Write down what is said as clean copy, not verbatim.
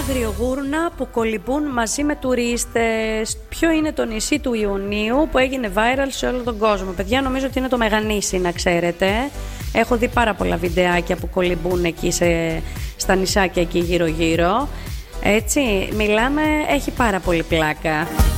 αγριογούρνα που κολυμπούν μαζί με τουρίστες. Ποιο είναι το νησί του Ιουνίου που έγινε viral σε όλο τον κόσμο? Παιδιά, νομίζω ότι είναι το Μεγανήσι, να ξέρετε. Έχω δει πάρα πολλά βιντεάκια που κολυμπούν εκεί στα νησάκια εκεί γύρω-γύρω. Έτσι, μιλάμε, έχει πάρα πολύ πλάκα.